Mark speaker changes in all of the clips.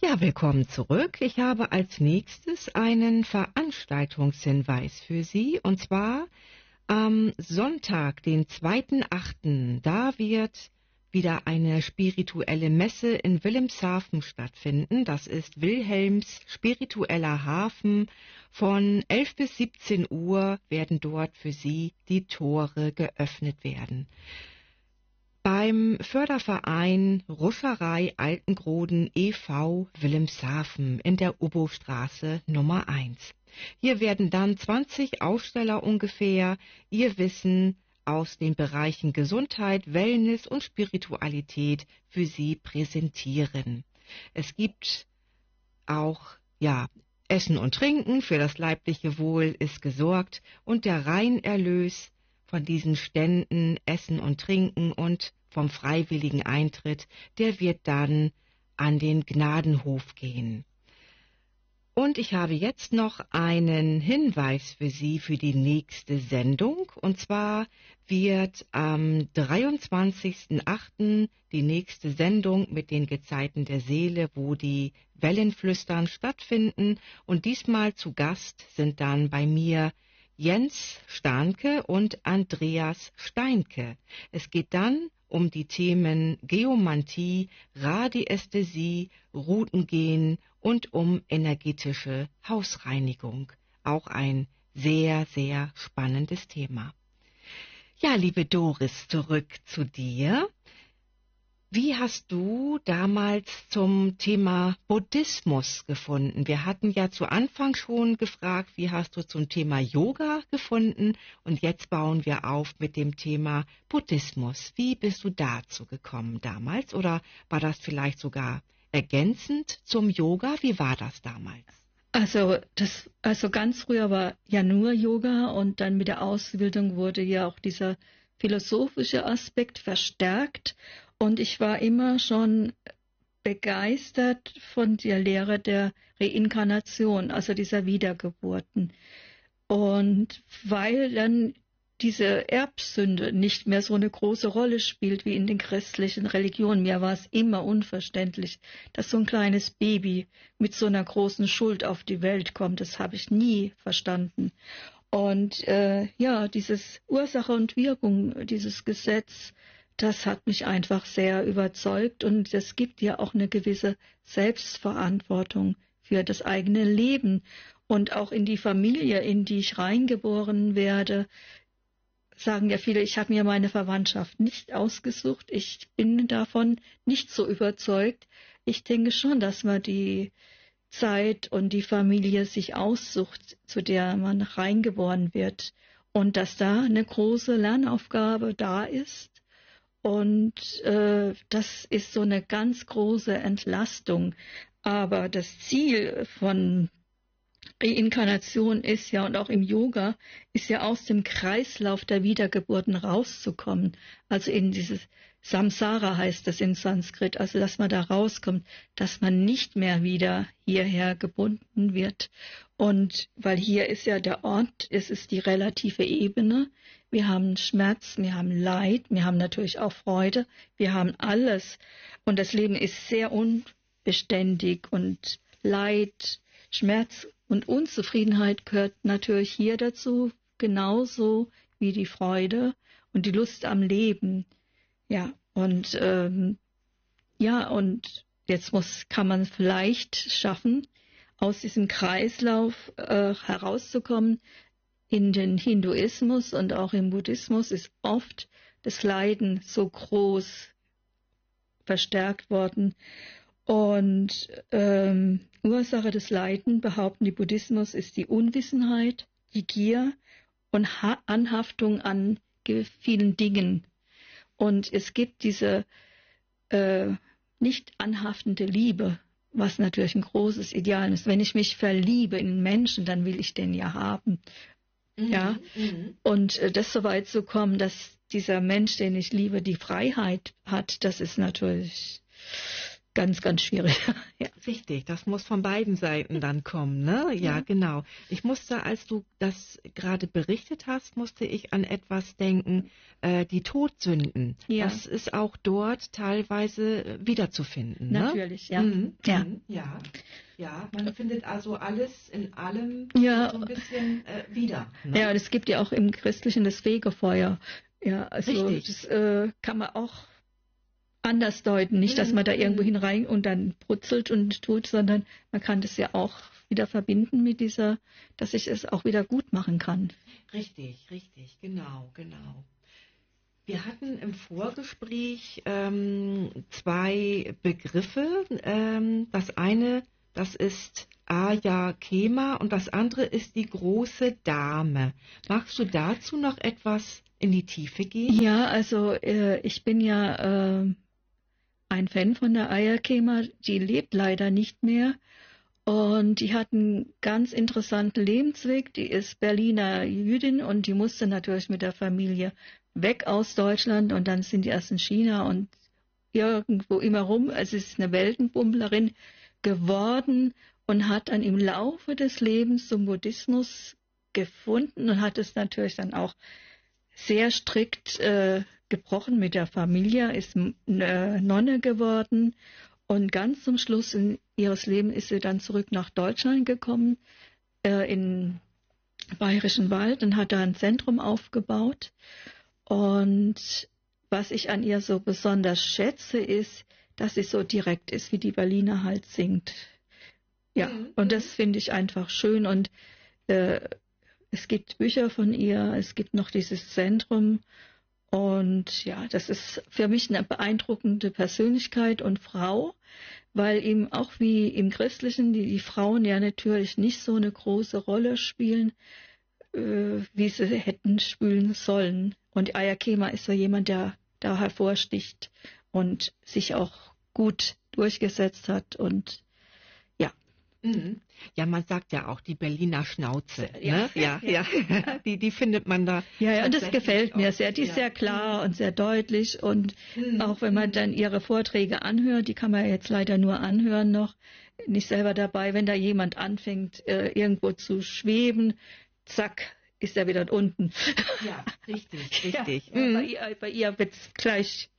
Speaker 1: Ja, willkommen zurück. Ich habe als nächstes einen Veranstaltungshinweis für Sie, und zwar am Sonntag, den 2.8., da wird wieder eine spirituelle Messe in Wilhelmshaven stattfinden. Das ist Wilhelms spiritueller Hafen. Von 11 bis 17 Uhr werden dort für Sie die Tore geöffnet werden. Beim Förderverein Ruscherei Altengroden e.V. Wilhelmshaven in der Ubbostraße Nummer 1. Hier werden dann 20 Aussteller ungefähr ihr Wissen aus den Bereichen Gesundheit, Wellness und Spiritualität für Sie präsentieren. Es gibt auch, Essen und Trinken, für das leibliche Wohl ist gesorgt, und der Reinerlös von diesen Ständen, Essen und Trinken und vom freiwilligen Eintritt, der wird dann an den Gnadenhof gehen. Und ich habe jetzt noch einen Hinweis für Sie für die nächste Sendung. Und zwar wird am 23.08. die nächste Sendung mit den Gezeiten der Seele, wo die Wellenflüstern stattfinden. Und diesmal zu Gast sind dann bei mir Jens Starnke und Andreas Steinke. Es geht dann um die Themen Geomantie, Radiästhesie, Routengehen und um energetische Hausreinigung. Auch ein sehr, sehr spannendes Thema. Ja, liebe Doris, zurück zu dir. Wie hast du damals zum Thema Buddhismus gefunden? Wir hatten ja zu Anfang schon gefragt, wie hast du zum Thema Yoga gefunden? Und jetzt bauen wir auf mit dem Thema Buddhismus. Wie bist du dazu gekommen damals? Oder war das vielleicht sogar ergänzend zum Yoga? Wie war das damals?
Speaker 2: Also ganz früher war ja nur Yoga, und dann mit der Ausbildung wurde ja auch dieser philosophische Aspekt verstärkt. Und ich war immer schon begeistert von der Lehre der Reinkarnation, also dieser Wiedergeburten. Und weil dann diese Erbsünde nicht mehr so eine große Rolle spielt wie in den christlichen Religionen. Mir war es immer unverständlich, dass so ein kleines Baby mit so einer großen Schuld auf die Welt kommt. Das habe ich nie verstanden. Und dieses Ursache und Wirkung, dieses Gesetz, das hat mich einfach sehr überzeugt, und es gibt ja auch eine gewisse Selbstverantwortung für das eigene Leben und auch in die Familie, in die ich reingeboren werde. Sagen ja viele, ich habe mir meine Verwandtschaft nicht ausgesucht, ich bin davon nicht so überzeugt. Ich denke schon, dass man die Zeit und die Familie sich aussucht, zu der man reingeboren wird, und dass da eine große Lernaufgabe da ist. Und das ist so eine ganz große Entlastung. Aber das Ziel von Reinkarnation ist ja, und auch im Yoga, ist ja aus dem Kreislauf der Wiedergeburten rauszukommen. Also in dieses Samsara heißt das in Sanskrit, also dass man da rauskommt, dass man nicht mehr wieder hierher gebunden wird. Und weil hier ist ja der Ort, es ist die relative Ebene. Wir haben Schmerz, wir haben Leid, wir haben natürlich auch Freude, wir haben alles. Und das Leben ist sehr unbeständig, und Leid, Schmerz und Unzufriedenheit gehört natürlich hier dazu, genauso wie die Freude und die Lust am Leben. Ja, und kann man vielleicht schaffen, aus diesem Kreislauf herauszukommen. In den Hinduismus und auch im Buddhismus ist oft das Leiden so groß verstärkt worden. Und Ursache des Leidens, behaupten die Buddhismus, ist die Unwissenheit, die Gier und Anhaftung an vielen Dingen. Und es gibt diese nicht anhaftende Liebe, was natürlich ein großes Ideal ist. Wenn ich mich verliebe in einen Menschen, dann will ich den ja haben. Ja, und das so weit zu kommen, dass dieser Mensch, den ich liebe, die Freiheit hat, das ist natürlich ganz, ganz schwierig. Ja.
Speaker 1: Richtig, das muss von beiden Seiten dann kommen, ne? Ja, genau. Ich musste, als du das gerade berichtet hast, musste ich an etwas denken, die Todsünden.
Speaker 2: Ja.
Speaker 1: Das ist auch dort teilweise wiederzufinden, ne?
Speaker 2: Natürlich, ja. Ja.
Speaker 1: Ja. Ja, man findet also alles in allem
Speaker 2: Ja.
Speaker 1: so ein bisschen wieder. Ne?
Speaker 2: Ja, und es gibt ja auch im Christlichen das Fegefeuer. Ja, also
Speaker 1: Richtig.
Speaker 2: das kann man auch anders deuten. Nicht, dass man da irgendwo hinein und dann brutzelt und tut, sondern man kann das ja auch wieder verbinden mit dieser, dass ich es auch wieder gut machen kann.
Speaker 1: Richtig, genau. Wir hatten im Vorgespräch zwei Begriffe. Das eine, das ist Aya Kema und das andere ist die große Dame. Magst du dazu noch etwas in die Tiefe gehen?
Speaker 2: Ja, also ich bin ja ein Fan von der Aya Kema. Die lebt leider nicht mehr. Und die hat einen ganz interessanten Lebensweg. Die ist Berliner Jüdin und die musste natürlich mit der Familie weg aus Deutschland. Und dann sind die erst in China und irgendwo immer rum. Also sie ist eine Weltenbummlerin geworden und hat dann im Laufe des Lebens zum Buddhismus gefunden und hat es natürlich dann auch sehr strikt gebrochen mit der Familie, ist Nonne geworden und ganz zum Schluss ihres Lebens ist sie dann zurück nach Deutschland gekommen, in Bayerischen Wald und hat da ein Zentrum aufgebaut. Und was ich an ihr so besonders schätze, ist, dass sie so direkt ist, wie die Berliner halt singt. Ja, und das finde ich einfach schön und es gibt Bücher von ihr, es gibt noch dieses Zentrum und ja, das ist für mich eine beeindruckende Persönlichkeit und Frau, weil eben auch wie im Christlichen die Frauen ja natürlich nicht so eine große Rolle spielen, wie sie hätten spielen sollen. Und Aya Kema ist so jemand, der da hervorsticht und sich auch gut durchgesetzt hat und ja.
Speaker 1: Ja, man sagt ja auch die Berliner Schnauze.
Speaker 2: Ja.
Speaker 1: Ne? Ja. Die findet man da.
Speaker 2: Ja, und das gefällt mir sehr. Die ist sehr klar und sehr deutlich. Und auch wenn man dann ihre Vorträge anhört, die kann man jetzt leider nur anhören noch, nicht selber dabei, wenn da jemand anfängt, irgendwo zu schweben, zack, ist er wieder unten.
Speaker 1: Ja, richtig.
Speaker 2: Ja, bei ihr wird es gleich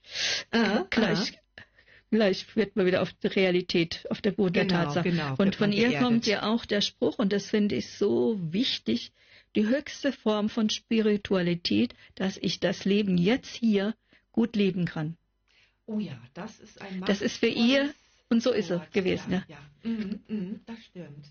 Speaker 2: wird man wieder auf die Realität, auf der Boden der Tatsache.
Speaker 1: Genau,
Speaker 2: und von ihr kommt ja auch der Spruch, und das finde ich so wichtig, die höchste Form von Spiritualität, dass ich das Leben jetzt hier gut leben kann.
Speaker 1: Oh ja, das ist ein
Speaker 2: Das ist für ihr, und so ist es gewesen.
Speaker 1: Ja. Das stimmt.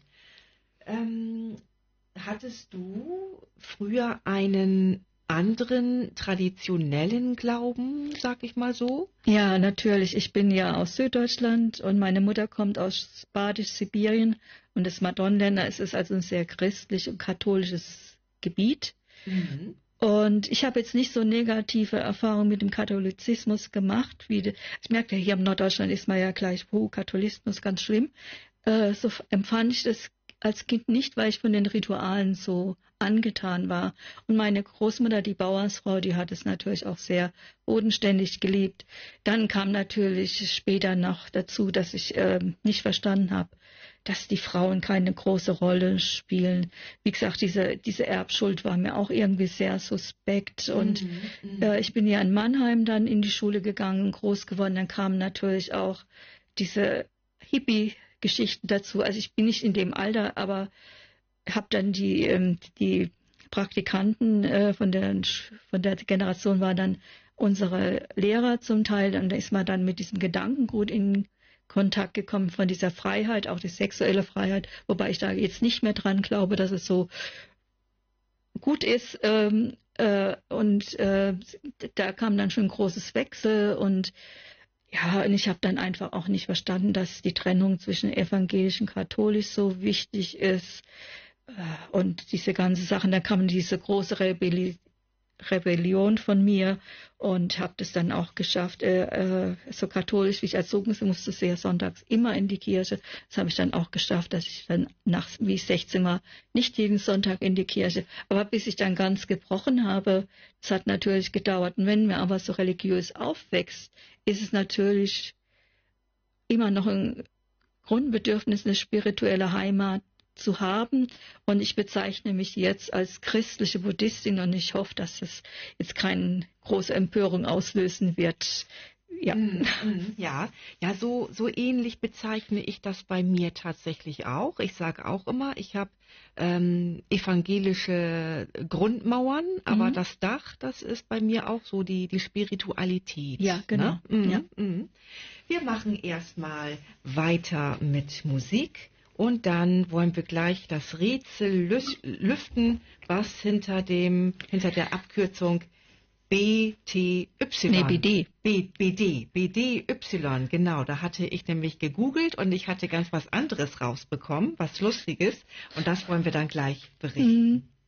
Speaker 1: Hattest du früher einen anderen traditionellen Glauben, sag ich mal so?
Speaker 2: Ja, natürlich. Ich bin ja aus Süddeutschland und meine Mutter kommt aus Badisch-Sibirien und das Madonnländer. Es ist also ein sehr christlich und katholisches Gebiet. Und ich habe jetzt nicht so negative Erfahrungen mit dem Katholizismus gemacht. Ich merke ja, hier im Norddeutschland ist man ja gleich, Katholismus, ganz schlimm. So empfand ich das als Kind nicht, weil ich von den Ritualen so angetan war. Und meine Großmutter, die Bauersfrau, die hat es natürlich auch sehr bodenständig gelebt. Dann kam natürlich später noch dazu, dass ich nicht verstanden habe, dass die Frauen keine große Rolle spielen. Wie gesagt, diese Erbschuld war mir auch irgendwie sehr suspekt. Und ich bin ja in Mannheim dann in die Schule gegangen, groß geworden. Dann kamen natürlich auch diese Hippie-Geschichten dazu. Also ich bin nicht in dem Alter, aber habe dann die Praktikanten von der Generation waren dann unsere Lehrer zum Teil. Und da ist man dann mit diesem Gedankengut in Kontakt gekommen von dieser Freiheit, auch die sexuelle Freiheit, wobei ich da jetzt nicht mehr dran glaube, dass es so gut ist. Da kam dann schon ein großes Wechsel und ja, und ich habe dann einfach auch nicht verstanden, dass die Trennung zwischen evangelisch und katholisch so wichtig ist. Und diese ganzen Sachen, da kam diese große Rebellion von mir und habe das dann auch geschafft, so katholisch wie ich erzogen bin, musste sehr sonntags immer in die Kirche. Das habe ich dann auch geschafft, dass ich dann wie ich 16 war, nicht jeden Sonntag in die Kirche. Aber bis ich dann ganz gebrochen habe, das hat natürlich gedauert. Und wenn man aber so religiös aufwächst, ist es natürlich immer noch ein Grundbedürfnis, eine spirituelle Heimat zu haben. Und ich bezeichne mich jetzt als christliche Buddhistin und ich hoffe, dass es jetzt keine große Empörung auslösen wird. Ja,
Speaker 1: Ja, ja, so ähnlich bezeichne ich das bei mir tatsächlich auch. Ich sage auch immer, ich habe evangelische Grundmauern, aber das Dach, das ist bei mir auch so die Spiritualität.
Speaker 2: Ja, genau.
Speaker 1: Ne?
Speaker 2: Ja.
Speaker 1: Wir machen erstmal weiter mit Musik und dann wollen wir gleich das Rätsel lüften, was hinter der Abkürzung BTY.
Speaker 2: Nee, BD.
Speaker 1: BDY, genau. Da hatte ich nämlich gegoogelt und ich hatte ganz was anderes rausbekommen, was Lustiges. Und das wollen wir dann gleich berichten.